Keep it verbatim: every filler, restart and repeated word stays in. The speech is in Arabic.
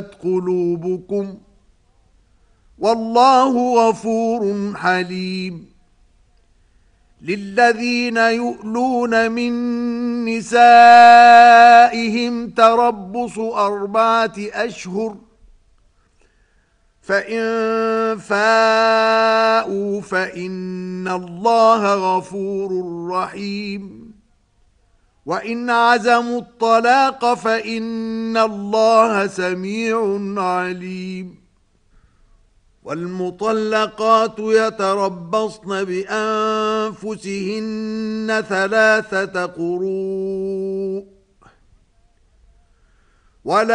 قلوبكم والله غفور حليم. للذين يؤلون من نسائهم تربص أربعة أشهر فإن فاءوا فإن الله غفور رحيم. وإن عزموا الطلاق فإن الله سميع عليم. والمطلقات يتربصن بأنفسهن ثلاثة قروء ولا